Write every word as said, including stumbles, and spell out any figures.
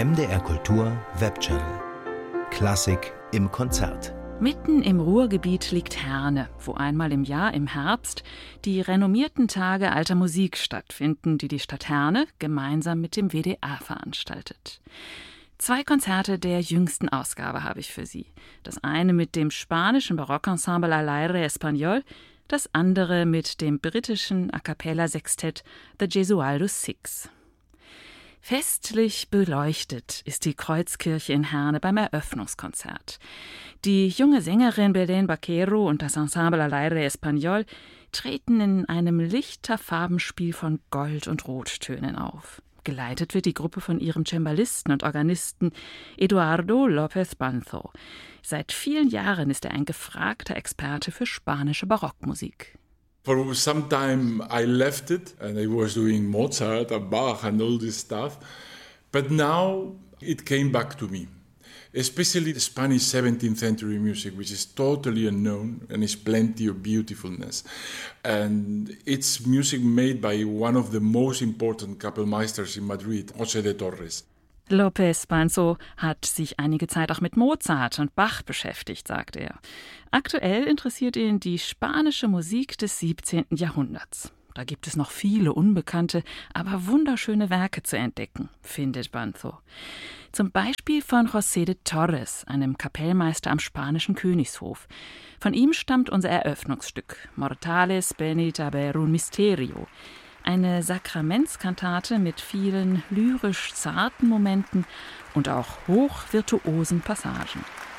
M D R Kultur Webchannel. Klassik im Konzert. Mitten im Ruhrgebiet liegt Herne, wo einmal im Jahr im Herbst die renommierten Tage alter Musik stattfinden, die die Stadt Herne gemeinsam mit dem W D R veranstaltet. Zwei Konzerte der jüngsten Ausgabe habe ich für Sie. Das eine mit dem spanischen Barockensemble Al Aire Español, das andere mit dem britischen A cappella Sextett The Gesualdo Six. Festlich beleuchtet ist die Kreuzkirche in Herne beim Eröffnungskonzert. Die junge Sängerin Belén Vaquero und das Ensemble Al Aire Español treten in einem Lichterfarbenspiel von Gold- und Rottönen auf. Geleitet wird die Gruppe von ihrem Cembalisten und Organisten Eduardo López Banzo. Seit vielen Jahren ist er ein gefragter Experte für spanische Barockmusik. For some time I left it and I was doing Mozart and Bach and all this stuff. But now it came back to me. Especially the Spanish seventeenth century music, which is totally unknown and is plenty of beautifulness. And it's music made by one of the most important Kapellmeisters in Madrid, José de Torres. López Banzo hat sich einige Zeit auch mit Mozart und Bach beschäftigt, sagt er. Aktuell interessiert ihn die spanische Musik des siebzehnten Jahrhunderts. Da gibt es noch viele unbekannte, aber wunderschöne Werke zu entdecken, findet Banzo. Zum Beispiel von José de Torres, einem Kapellmeister am spanischen Königshof. Von ihm stammt unser Eröffnungsstück, Mortales Venit a ver un Misterio. Eine Sakramentskantate mit vielen lyrisch zarten Momenten und auch hochvirtuosen Passagen.